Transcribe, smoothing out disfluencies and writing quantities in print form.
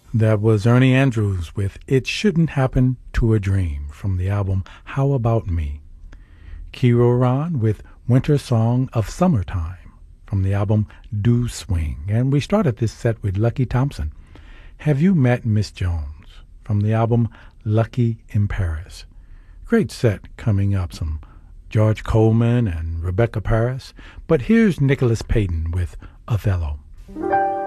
That was Ernie Andrews with It Shouldn't Happen to a Dream from the album How About Me. Kiro Ron with Winter Song of Summertime from the album Do Swing. And we started this set with Lucky Thompson. Have You Met Miss Jones from the album Lucky in Paris. Great set coming up, some George Coleman and Rebecca Paris. But here's Nicholas Payton with Othello.